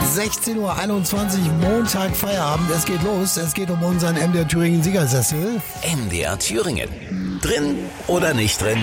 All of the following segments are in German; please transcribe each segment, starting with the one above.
16:21 Uhr, Montag, Feierabend. Es geht los. Es geht um unseren MDR Thüringen Siegersessel. MDR Thüringen. Drin oder nicht drin?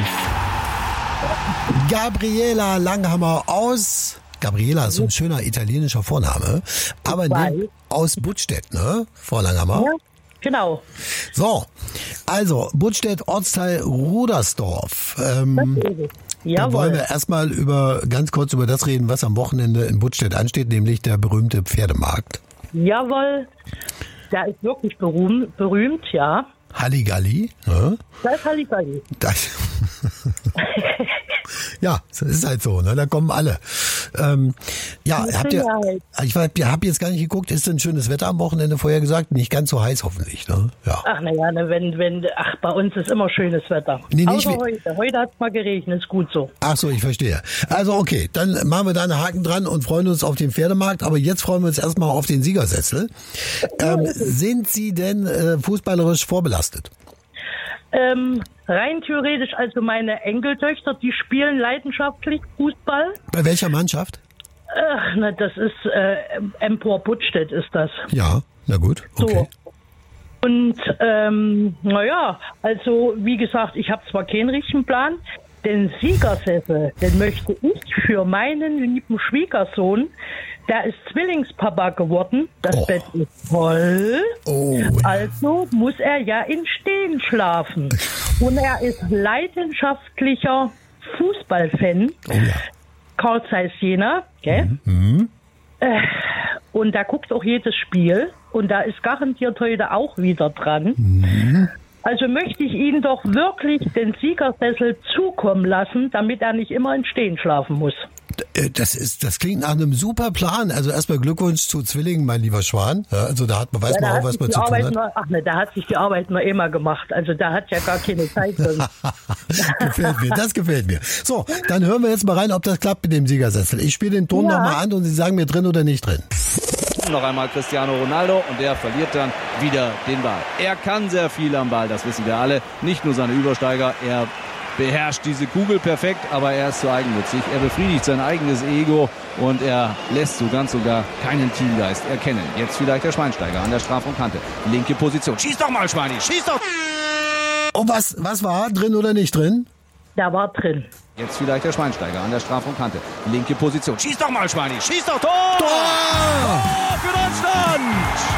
Gabriela Langhammer aus... Gabriela ist so ein schöner italienischer Vorname. Aber aus Buttstedt, ne? Frau Langhammer? Ja, genau. So, also Buttstedt, Ortsteil Rudersdorf. Da wollen wir erstmal ganz kurz über das reden, was am Wochenende in Buttstedt ansteht, nämlich der berühmte Pferdemarkt. Jawohl, der ist wirklich berühmt, ja. Halligalli, ne? Das ist Halligalli. Ja, das ist halt so, ne? Da kommen alle. Ich habe jetzt gar nicht geguckt, ist denn ein schönes Wetter am Wochenende vorher gesagt? Nicht ganz so heiß hoffentlich, ne? Ja. Ach naja, bei uns ist immer schönes Wetter. Nee, außer heute. Heute hat es mal geregnet, ist gut so. Ach so, ich verstehe. Also okay, dann machen wir da einen Haken dran und freuen uns auf den Pferdemarkt, aber jetzt freuen wir uns erstmal auf den Siegersessel. Sind Sie denn fußballerisch vorbelastet? Rein theoretisch, also meine Enkeltöchter, die spielen leidenschaftlich Fußball. Bei welcher Mannschaft? Das ist Empor Buttstedt ist das. Ja, na gut, okay. So. Und also wie gesagt, ich habe zwar keinen richtigen Plan, den Siegersessel, den möchte ich für meinen lieben Schwiegersohn, der ist Zwillingspapa geworden, das Bett ist voll, also muss er ja im Stehen schlafen. Und er ist leidenschaftlicher Fußballfan, Carl Zeiss Jena, gell? Und da guckt auch jedes Spiel und da ist garantiert heute auch wieder dran. Also möchte ich Ihnen doch wirklich den Siegersessel zukommen lassen, damit er nicht immer im Stehen schlafen muss. Das klingt nach einem super Plan. Also erstmal Glückwunsch zu Zwillingen, mein lieber Schwan. Ja, also da weiß man auch, was man zu tun hat. Da hat sich die Arbeit nur immer gemacht. Also da hat ja gar keine Zeit. Das gefällt mir. So, dann hören wir jetzt mal rein, ob das klappt mit dem Siegersessel. Ich spiele den Ton nochmal an und Sie sagen mir drin oder nicht drin. Noch einmal Cristiano Ronaldo und der verliert dann wieder den Ball. Er kann sehr viel am Ball, das wissen wir alle. Nicht nur seine Übersteiger, er beherrscht diese Kugel perfekt, aber er ist zu eigennützig. Er befriedigt sein eigenes Ego und er lässt so ganz sogar keinen Teamgeist erkennen. Jetzt vielleicht der Schweinsteiger an der Strafraumkante. Linke Position. Schieß doch mal, Schweini, schieß doch! Und was war? Drin oder nicht drin? Der war drin. Jetzt vielleicht der Schweinsteiger an der Strafraumkante. Linke Position. Schieß doch mal, Schweini, schieß doch! Tor! Tor! Tor für Deutschland!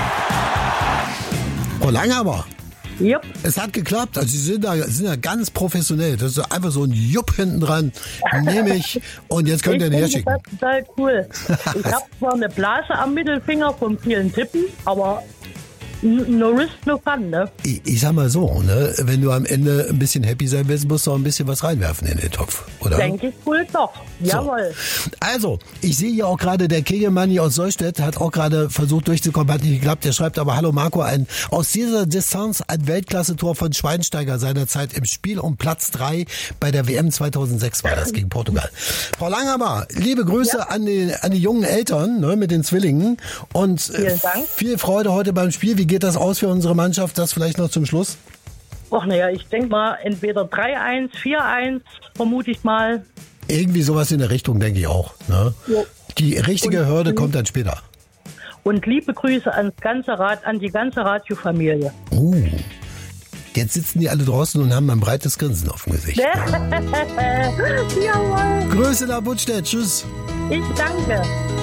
Oh, Langhammer. Yep. Es hat geklappt, also Sie sind da ganz professionell. Das ist einfach so ein Jupp hinten dran, nehme ich und jetzt könnt ihr den herschicken. Das ist total cool. Ich habe zwar eine Blase am Mittelfinger vom vielen Tippen, aber no risk, no fun, ne? Ich sag mal so, ne, wenn du am Ende ein bisschen happy sein willst, musst du auch ein bisschen was reinwerfen in den Topf, oder? Denke ich wohl doch. Jawohl. So. Also, ich sehe hier auch gerade, der Kegelmanni aus Solstedt hat auch gerade versucht durchzukommen, hat nicht geklappt. Der schreibt aber, hallo Marco, aus dieser Distanz ein Weltklasse-Tor von Schweinsteiger seinerzeit im Spiel um Platz 3 bei der WM 2006 war das gegen Portugal. Frau Langhammer, liebe Grüße an die jungen Eltern, ne, mit den Zwillingen und vielen Dank. Viel Freude heute beim Spiel. Wie geht das aus für unsere Mannschaft? Das vielleicht noch zum Schluss? Ach naja, ich denke mal entweder 3-1, 4-1, vermute ich mal. Irgendwie sowas in der Richtung, denke ich auch. Ne? Ja. Die richtige Hürde kommt dann später. Und liebe Grüße an die ganze Radiofamilie. Jetzt sitzen die alle draußen und haben ein breites Grinsen auf dem Gesicht. Jawohl. Grüße nach Buttstedt. Tschüss. Ich danke.